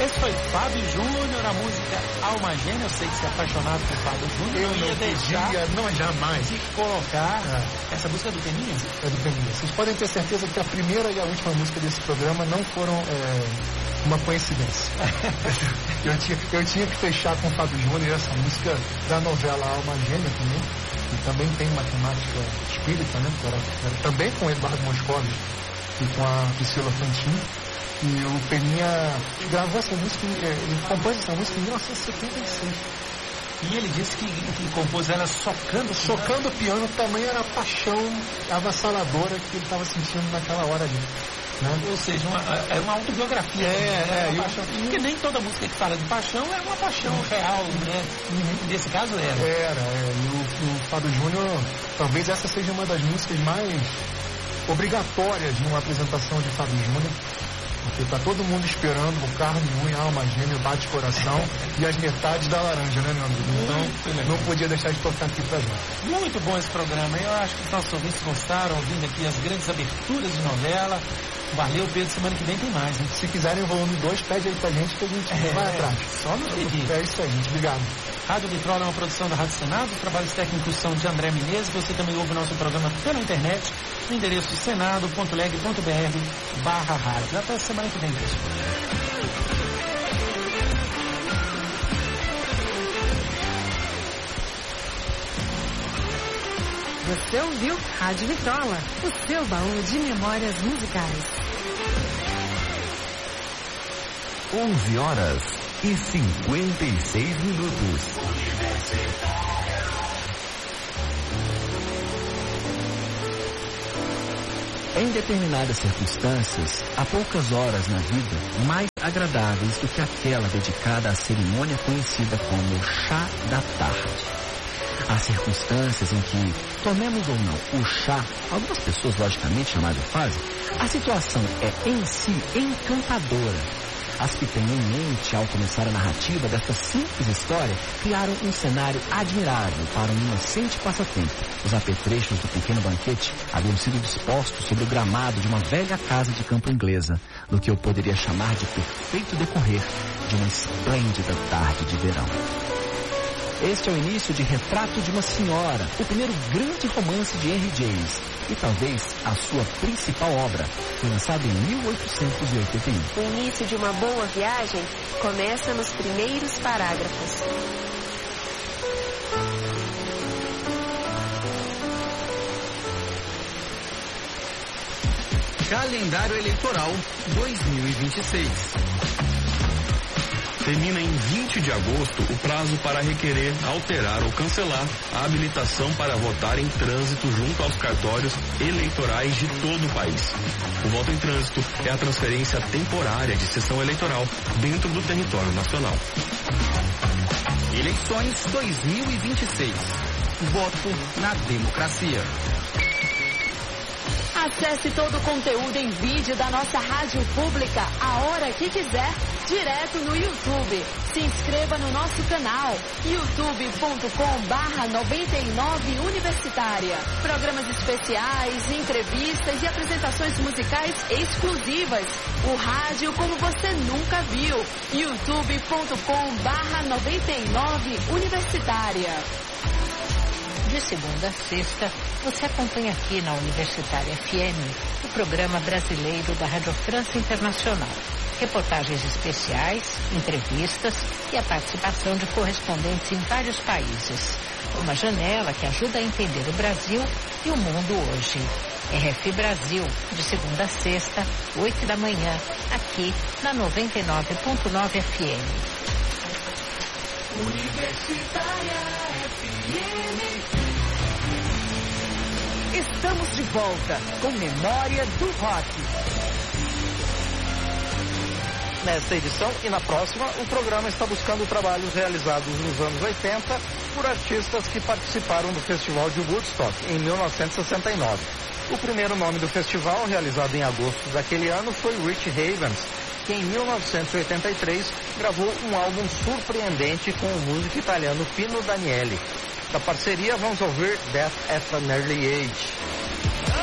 Esse foi Fábio Júnior, a música Alma Gêmea. Eu sei que você é apaixonado por Fábio Júnior. Eu não podia, não, jamais. De colocar essa música do Peninha? É do Peninha. Vocês podem ter certeza que a primeira e a última música desse programa não foram uma coincidência. eu tinha que fechar com o Fábio Júnior essa música da novela Alma Gêmea também, que também tem uma temática espírita, né? Que era também com o Eduardo Moscovitch e com a Priscila Fantin. E o Peninha gravou essa música, ele compôs essa música em 1976. E ele disse que compôs ela socando o piano. Também era a paixão avassaladora que ele estava sentindo naquela hora ali. Né? Ou seja, é uma autobiografia. Porque nem toda música que fala de paixão é uma paixão real, né? Nesse caso era. E o Fábio Júnior, talvez essa seja uma das músicas mais obrigatórias de uma apresentação de Fábio Júnior. Porque tá todo mundo esperando o carne, unha, alma gêmea, bate coração e as metades da laranja, né, meu amigo? Então, não podia deixar de tocar aqui pra gente. Muito bom esse programa. Eu acho que os nossos ouvintes gostaram, ouvindo aqui as grandes aberturas de novela. Valeu, Pedro. Semana que vem tem mais, hein? Se quiserem o volume 2, pede aí pra gente que a gente vai atrás. Só nos pedir. É isso aí, gente. Obrigado. Rádio Vitrola é uma produção da Rádio Senado. Os trabalhos técnicos são de André Menezes. Você também ouve o nosso programa pela internet no endereço senado.leg.br/rádio. Até semana que vem, pessoal. Você ouviu Rádio Vitrola, o seu baú de memórias musicais. 11h56. Em determinadas circunstâncias, há poucas horas na vida mais agradáveis do que aquela dedicada à cerimônia conhecida como chá da tarde. Há circunstâncias em que, tomemos ou não o chá, algumas pessoas logicamente jamais o fazem, a situação é em si encantadora. As que têm em mente, ao começar a narrativa desta simples história, criaram um cenário admirável para um inocente passatempo. Os apetrechos do pequeno banquete haviam sido dispostos sobre o gramado de uma velha casa de campo inglesa, no que eu poderia chamar de perfeito decorrer de uma esplêndida tarde de verão. Este é o início de Retrato de uma Senhora, o primeiro grande romance de Henry James, e talvez a sua principal obra, foi lançado em 1881. O início de uma boa viagem começa nos primeiros parágrafos. Calendário Eleitoral 2026. Termina em 20 de agosto o prazo para requerer, alterar ou cancelar a habilitação para votar em trânsito junto aos cartórios eleitorais de todo o país. O voto em trânsito é a transferência temporária de sessão eleitoral dentro do território nacional. Eleições 2026. Voto na democracia. Acesse todo o conteúdo em vídeo da nossa rádio pública a hora que quiser, direto no YouTube. Se inscreva no nosso canal, youtube.com/99 Universitária. Programas especiais, entrevistas e apresentações musicais exclusivas. O rádio como você nunca viu. youtube.com/99 Universitária. De segunda a sexta, você acompanha aqui na Universitária FM o programa brasileiro da Rádio França Internacional. Reportagens especiais, entrevistas e a participação de correspondentes em vários países. Uma janela que ajuda a entender o Brasil e o mundo hoje. RF Brasil, de segunda a sexta, 8 da manhã, aqui na 99.9 FM. Universitária FM. Estamos de volta com Memória do Rock. Nesta edição e na próxima, o programa está buscando trabalhos realizados nos anos 80 por artistas que participaram do Festival de Woodstock em 1969. O primeiro nome do festival, realizado em agosto daquele ano, foi Rich Havens, que em 1983 gravou um álbum surpreendente com o músico italiano Pino Daniele. Da parceria, vamos ouvir Death at an Early Age.